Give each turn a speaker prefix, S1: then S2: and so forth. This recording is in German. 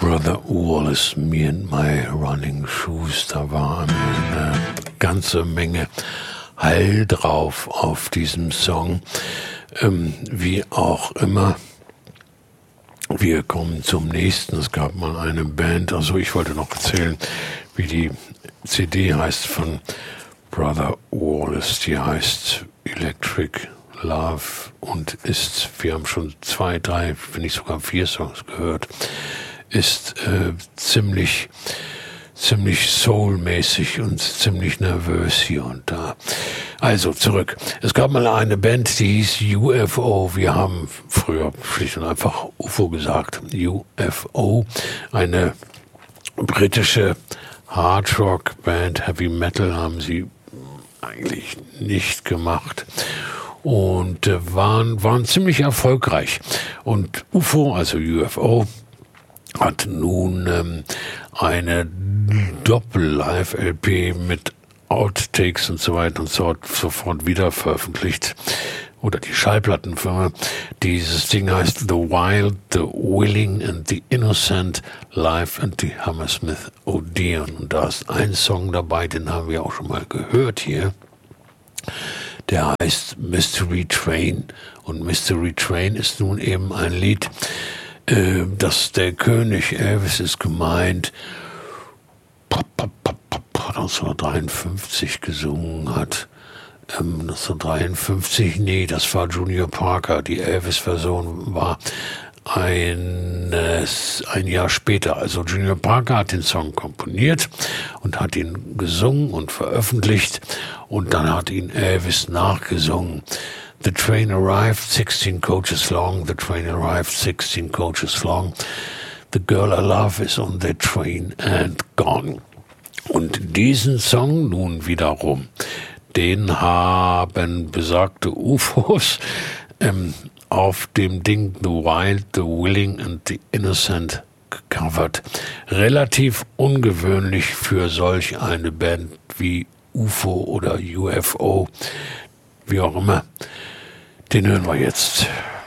S1: Brother Wallace, Me and My Running Shoes, da war eine ganze Menge Hall drauf auf diesem Song. Wie auch immer, wir kommen zum nächsten. Es gab mal eine Band, also ich wollte noch erzählen, wie die CD heißt von Brother Wallace, die heißt Electric Love und wir haben schon 2, 3, wenn nicht sogar 4 Songs gehört, ist ziemlich soulmäßig und ziemlich nervös hier und da. Also zurück. Es gab mal eine Band, die hieß UFO. Wir haben früher schlicht und einfach UFO gesagt. UFO, eine britische Hardrock-Band, Heavy Metal haben sie eigentlich nicht gemacht. Und waren ziemlich erfolgreich. Und UFO, also UFO, hat nun eine Doppel-Live-LP mit Outtakes und so weiter und so sofort wieder veröffentlicht. Oder die Schallplattenfirma. Dieses Ding heißt The Wild, The Willing and The Innocent Live at the Hammersmith Odeon. Und da ist ein Song dabei, den haben wir auch schon mal gehört hier. Der heißt Mystery Train. Und Mystery Train ist nun eben ein Lied, dass der König Elvis ist gemeint 1953 gesungen hat. 1953, nee, das war Junior Parker. Die Elvis-Version war ein Jahr später. Also Junior Parker hat den Song komponiert und hat ihn gesungen und veröffentlicht und dann hat ihn Elvis nachgesungen. The train arrived 16 coaches long, the train arrived 16 coaches long, the girl I love is on the train and gone. Und diesen Song nun wiederum, den haben besagte UFOs auf dem Ding The Wild, The Willing and The Innocent gecovert. Relativ ungewöhnlich für solch eine Band wie UFO oder UFO, wie auch immer. Den hören wir jetzt.